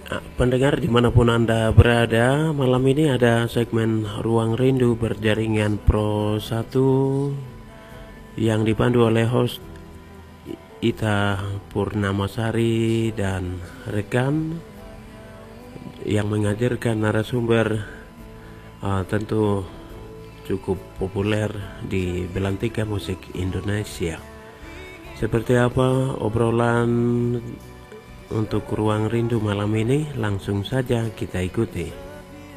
Pendengar dimanapun Anda berada, malam ini ada segmen Ruang Rindu berjaringan Pro 1 yang dipandu oleh host Ita Purnamasari dan rekan yang menghadirkan narasumber tentu cukup populer di belantika musik Indonesia. Seperti apa obrolan untuk Ruang Rindu malam ini? Langsung saja kita ikuti.